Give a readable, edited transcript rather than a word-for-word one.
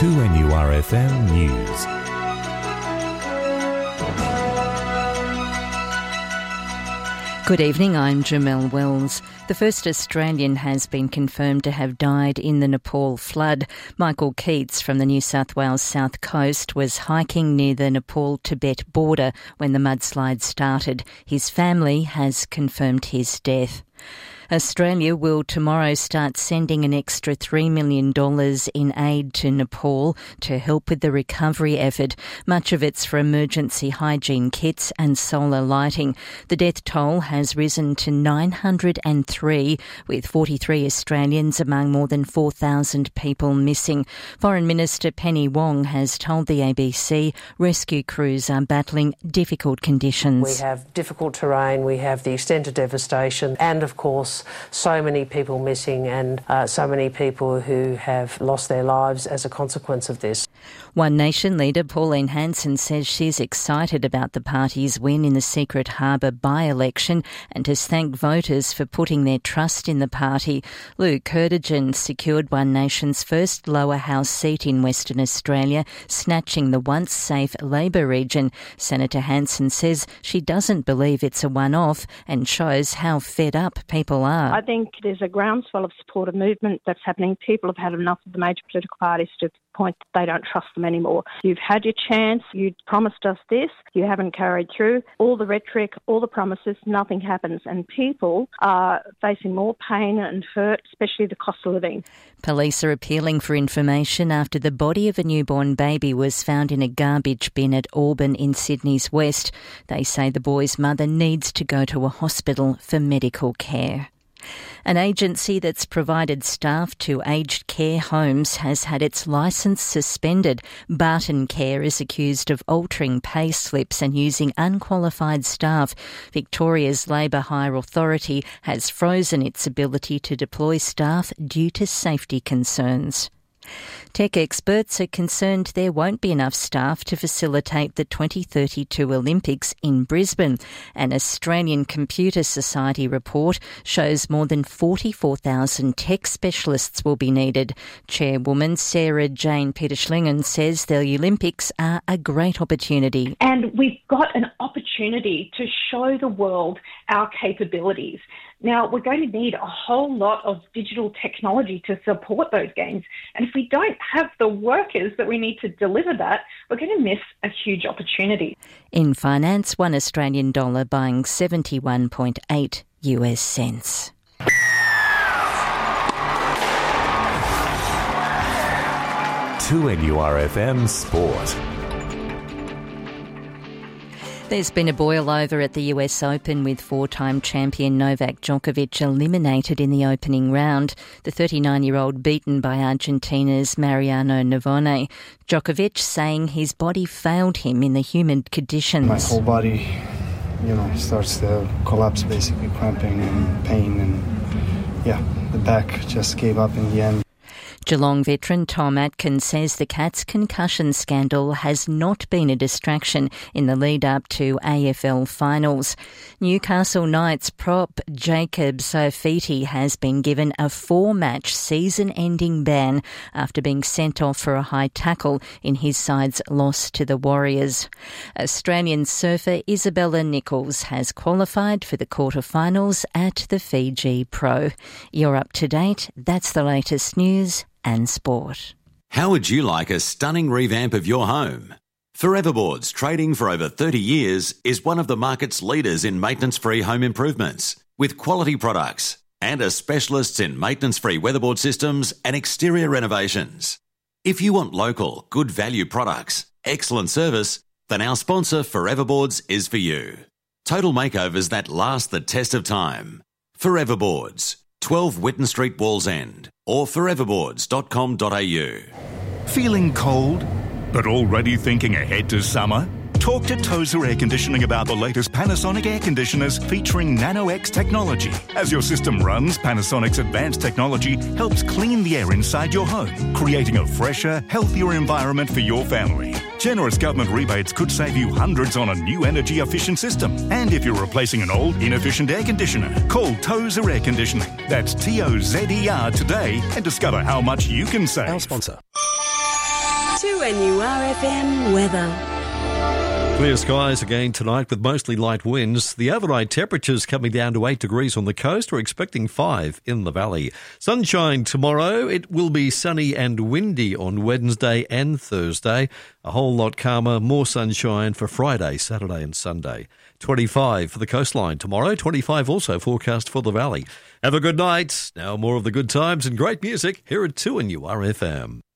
2NURFM News. Good evening, I'm Jamelle Wells. The first Australian has been confirmed to have died in the Nepal flood. Michael Keats from the New South Wales South Coast was hiking near the Nepal-Tibet border when the mudslide started. His family has confirmed his death. Australia will tomorrow start sending an extra $3 million in aid to Nepal to help with the recovery effort. Much of it's for emergency hygiene kits and solar lighting. The death toll has risen to 903, with 43 Australians among more than 4,000 people missing. Foreign Minister Penny Wong has told the ABC rescue crews are battling difficult conditions. We have difficult terrain, we have the extent of devastation, and of course so many people missing and so many people who have lost their lives as a consequence of this. One Nation leader Pauline Hanson says she's excited about the party's win in the Secret Harbour by-election and has thanked voters for putting their trust in the party. Lou Kerdigan secured One Nation's first lower house seat in Western Australia, snatching the once safe Labor region. Senator Hanson says she doesn't believe it's a one-off and shows how fed up people are. I think there's a groundswell of supportive movement that's happening. People have had enough of the major political parties to the point that they don't trust them anymore. You've had your chance, you promised us this, you haven't carried through. All the rhetoric, all the promises, nothing happens. And people are facing more pain and hurt, especially the cost of living. Police are appealing for information after the body of a newborn baby was found in a garbage bin at Auburn in Sydney's west. They say the boy's mother needs to go to a hospital for medical care. An agency that's provided staff to aged care homes has had its licence suspended. Barton Care is accused of altering pay slips and using unqualified staff. Victoria's Labour Hire Authority has frozen its ability to deploy staff due to safety concerns. Tech experts are concerned there won't be enough staff to facilitate the 2032 Olympics in Brisbane. An Australian Computer Society report shows more than 44,000 tech specialists will be needed. Chairwoman Sarah Jane Peter-Schlingen says the Olympics are a great opportunity. And we've got an opportunity to show the world our capabilities. Now, we're going to need a whole lot of digital technology to support those games. And if we don't have the workers that we need to deliver that, we're going to miss a huge opportunity. In finance, $1 Australian buying 71.8 US cents. To NURFM Sport. There's been a boil-over at the US Open with four-time champion Novak Djokovic eliminated in the opening round. The 39-year-old beaten by Argentina's Mariano Navone. Djokovic saying his body failed him in the humid conditions. My whole body, starts to collapse, basically cramping and pain, and the back just gave up in the end. Geelong veteran Tom Atkins says the Cats' concussion scandal has not been a distraction in the lead-up to AFL finals. Newcastle Knights prop Jacob Sofiti has been given a 4-match season-ending ban after being sent off for a high tackle in his side's loss to the Warriors. Australian surfer Isabella Nichols has qualified for the quarterfinals at the Fiji Pro. You're up to date. That's the latest news and sport. How would you like a stunning revamp of your home? Foreverboards, trading for over 30 years, is one of the market's leaders in maintenance-free home improvements, with quality products and are specialists in maintenance-free weatherboard systems and exterior renovations. If you want local, good value products, excellent service, then our sponsor Foreverboards is for you. Total makeovers that last the test of time. Foreverboards, 12 Whitton Street, Wallsend, or foreverboards.com.au. Feeling cold, but already thinking ahead to summer? Talk to Tozer Air Conditioning about the latest Panasonic air conditioners featuring Nano-X technology. As your system runs, Panasonic's advanced technology helps clean the air inside your home, creating a fresher, healthier environment for your family. Generous government rebates could save you hundreds on a new energy-efficient system. And if you're replacing an old, inefficient air conditioner, call Tozer Air Conditioning. That's Tozer today and discover how much you can save. Our sponsor. 2NURFM weather. Clear skies again tonight with mostly light winds. The overnight temperatures coming down to 8 degrees on the coast. We're expecting 5 in the valley. Sunshine tomorrow. It will be sunny and windy on Wednesday and Thursday. A whole lot calmer, more sunshine for Friday, Saturday and Sunday. 25 for the coastline tomorrow. 25 also forecast for the valley. Have a good night. Now more of the good times and great music here at 2NURFM.